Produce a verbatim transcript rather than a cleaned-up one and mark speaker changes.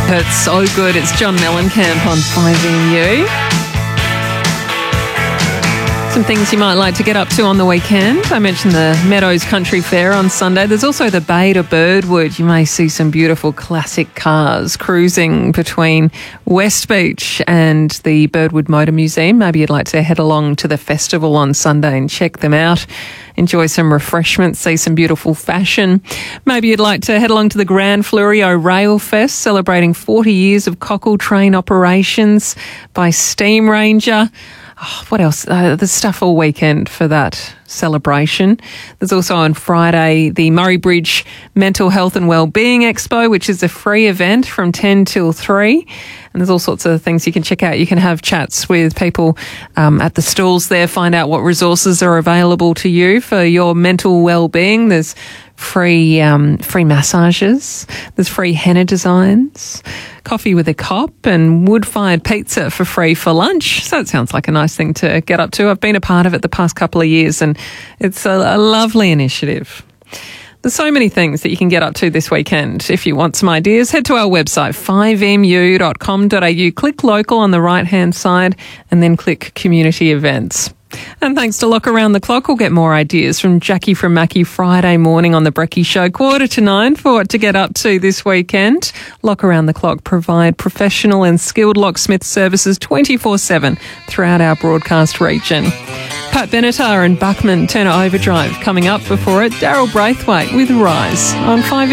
Speaker 1: It's so good. It's John Mellencamp on five M U. Some things you might like to get up to on the weekend. I mentioned the Meadows Country Fair on Sunday. There's also the Bay to Birdwood. You may see some beautiful classic cars cruising between West Beach and the Birdwood Motor Museum. Maybe you'd like to head along to the festival on Sunday and check them out. Enjoy some refreshments, see some beautiful fashion. Maybe you'd like to head along to the Grand Fleurieu Rail Fest, celebrating forty years of cockle train operations by Steam Ranger. Oh, what else? Uh, there's stuff all weekend for that celebration. There's also on Friday the Murray Bridge Mental Health and Wellbeing Expo, which is a free event from ten till three. And there's all sorts of things you can check out. You can have chats with people um, at the stalls there, find out what resources are available to you for your mental well-being. There's free um, free massages. There's free henna designs, coffee with a cop, and wood-fired pizza for free for lunch. So it sounds like a nice thing to get up to. I've been a part of it the past couple of years, and it's a, a lovely initiative. There's so many things that you can get up to this weekend. If you want some ideas, head to our website, five m u dot com dot a u. Click local on the right-hand side and then click community events. And thanks to Lock Around the Clock, we'll get more ideas from Jackie from Mackie Friday morning on the Brecky Show, quarter to nine, for what to get up to this weekend. Lock Around the Clock provide professional and skilled locksmith services twenty-four seven throughout our broadcast region. Pat Benatar and Buckman Turner Overdrive coming up before it. Daryl Braithwaite with Rise on five